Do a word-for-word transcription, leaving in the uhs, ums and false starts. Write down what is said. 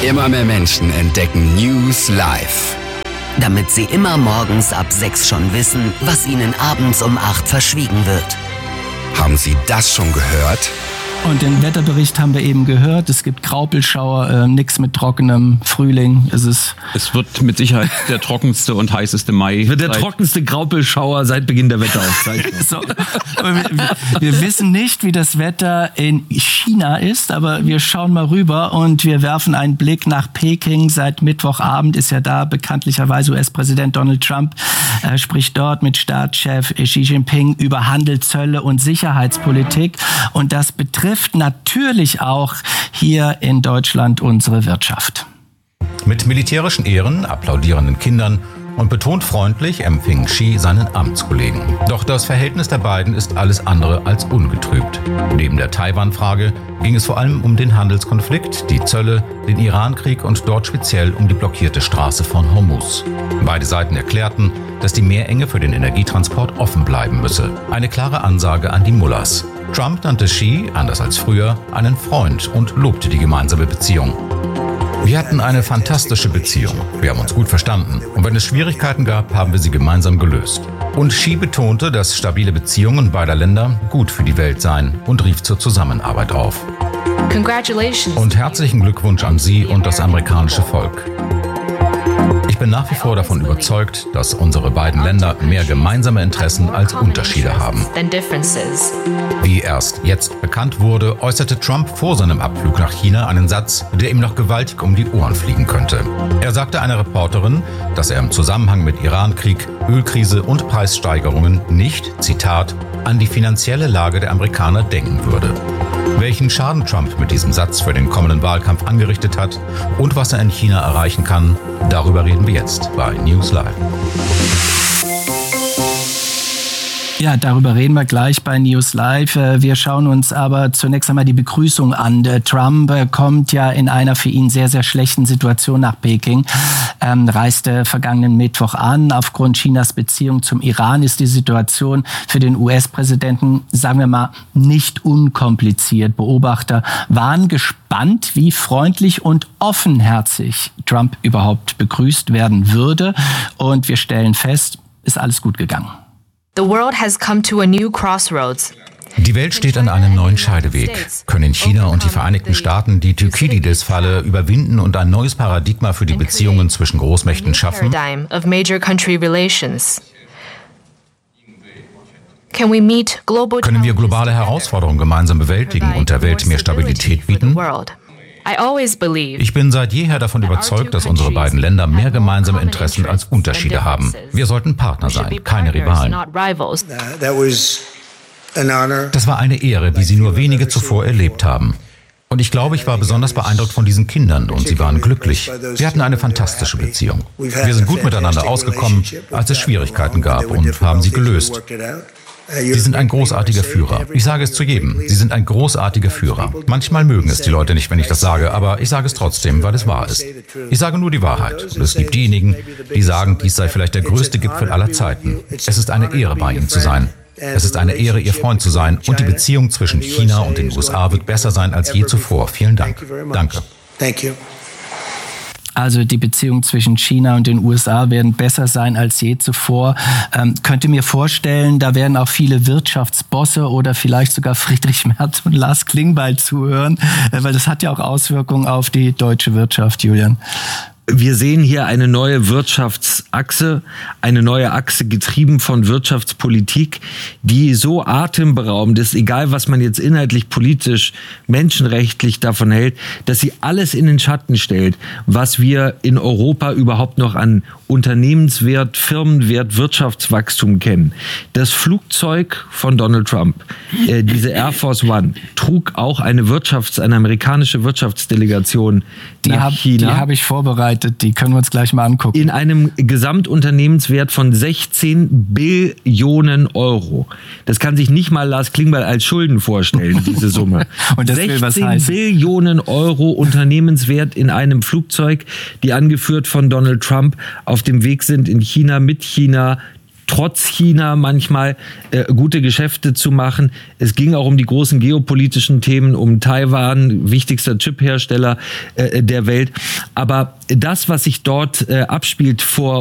Immer mehr Menschen entdecken News Live. Damit sie immer morgens ab sechs schon wissen, was ihnen abends um acht verschwiegen wird. Haben Sie das schon gehört? Und den Wetterbericht haben wir eben gehört. Es gibt Graupelschauer, äh, nichts mit trockenem Frühling. Es ist es wird mit Sicherheit der trockenste und heißeste Mai. Wird der trockenste Graupelschauer seit Beginn der Wetteraufzeichnung. So. Aber wir, wir wissen nicht, wie das Wetter in China ist, aber wir schauen mal rüber und wir werfen einen Blick nach Peking. Seit Mittwochabend ist ja da bekanntlicherweise U S-Präsident Donald Trump. Er spricht dort mit Staatschef Xi Jinping über Handel, Zölle und Sicherheitspolitik. Und das betrifft natürlich auch hier in Deutschland unsere Wirtschaft. Mit militärischen Ehren, applaudierenden Kindern und betont freundlich empfing Xi seinen Amtskollegen. Doch das Verhältnis der beiden ist alles andere als ungetrübt. Neben der Taiwan-Frage ging es vor allem um den Handelskonflikt, die Zölle, den Iran-Krieg und dort speziell um die blockierte Straße von Hormuz. Beide Seiten erklärten, dass die Meerenge für den Energietransport offen bleiben müsse. Eine klare Ansage an die Mullahs. Trump nannte Xi, anders als früher, einen Freund und lobte die gemeinsame Beziehung. Wir hatten eine fantastische Beziehung. Wir haben uns gut verstanden. Und wenn es Schwierigkeiten gab, haben wir sie gemeinsam gelöst. Und Xi betonte, dass stabile Beziehungen beider Länder gut für die Welt seien und rief zur Zusammenarbeit auf. Congratulations. Und herzlichen Glückwunsch an Sie und das amerikanische Volk. Ich bin nach wie vor davon überzeugt, dass unsere beiden Länder mehr gemeinsame Interessen als Unterschiede haben. Wie erst jetzt bekannt wurde, äußerte Trump vor seinem Abflug nach China einen Satz, der ihm noch gewaltig um die Ohren fliegen könnte. Er sagte einer Reporterin, dass er im Zusammenhang mit Iran-Krieg, Ölkrise und Preissteigerungen nicht, Zitat, an die finanzielle Lage der Amerikaner denken würde. Welchen Schaden Trump mit diesem Satz für den kommenden Wahlkampf angerichtet hat und was er in China erreichen kann, darüber reden wir jetzt bei News Live. Ja, darüber reden wir gleich bei News Live. Wir schauen uns aber zunächst einmal die Begrüßung an. Trump kommt ja in einer für ihn sehr, sehr schlechten Situation nach Peking, ähm, reiste vergangenen Mittwoch an. Aufgrund Chinas Beziehung zum Iran ist die Situation für den U S-Präsidenten, sagen wir mal, nicht unkompliziert. Beobachter waren gespannt, wie freundlich und offenherzig Trump überhaupt begrüßt werden würde. Und wir stellen fest, ist alles gut gegangen. The world has come to a new crossroads. Die Welt steht an einem neuen Scheideweg. Können China und die Vereinigten Staaten die Thukydides-Falle überwinden und ein neues Paradigma für die Beziehungen zwischen Großmächten schaffen? Können wir globale Herausforderungen gemeinsam bewältigen und der Welt mehr Stabilität bieten? Ich bin seit jeher davon überzeugt, dass unsere beiden Länder mehr gemeinsame Interessen als Unterschiede haben. Wir sollten Partner sein, keine Rivalen. Das war eine Ehre, wie sie nur wenige zuvor erlebt haben. Und ich glaube, ich war besonders beeindruckt von diesen Kindern und sie waren glücklich. Wir hatten eine fantastische Beziehung. Wir sind gut miteinander ausgekommen, als es Schwierigkeiten gab und haben sie gelöst. Sie sind ein großartiger Führer. Ich sage es zu jedem. Sie sind ein großartiger Führer. Manchmal mögen es die Leute nicht, wenn ich das sage, aber ich sage es trotzdem, weil es wahr ist. Ich sage nur die Wahrheit. Und es gibt diejenigen, die sagen, dies sei vielleicht der größte Gipfel aller Zeiten. Es ist eine Ehre, bei Ihnen zu sein. Es ist eine Ehre, Ihr Freund zu sein. Und die Beziehung zwischen China und den U S A wird besser sein als je zuvor. Vielen Dank. Danke. Also die Beziehungen zwischen China und den U S A werden besser sein als je zuvor. Ähm, könnte mir vorstellen, da werden auch viele Wirtschaftsbosse oder vielleicht sogar Friedrich Merz und Lars Klingbeil zuhören, äh, weil das hat ja auch Auswirkungen auf die deutsche Wirtschaft, Julian. Wir sehen hier eine neue Wirtschaftsachse, eine neue Achse getrieben von Wirtschaftspolitik, die so atemberaubend ist, egal was man jetzt inhaltlich, politisch, menschenrechtlich davon hält, dass sie alles in den Schatten stellt, was wir in Europa überhaupt noch an Unternehmenswert, Firmenwert, Wirtschaftswachstum kennen. Das Flugzeug von Donald Trump, äh, diese Air Force One, trug auch eine Wirtschafts-, eine amerikanische Wirtschaftsdelegation die nach hab, China. Die habe ich vorbereitet, die können wir uns gleich mal angucken. In einem Gesamtunternehmenswert von sechzehn Billionen Euro. Das kann sich nicht mal Lars Klingbeil als Schulden vorstellen, diese Summe. Und das will was heißen. sechzehn Billionen Euro Unternehmenswert in einem Flugzeug, die angeführt von Donald Trump auf dem Weg sind in China, mit China trotz China manchmal äh, gute Geschäfte zu machen. Es ging auch um die großen geopolitischen Themen, um Taiwan, wichtigster Chiphersteller äh, der Welt. Aber das, was sich dort äh, abspielt vor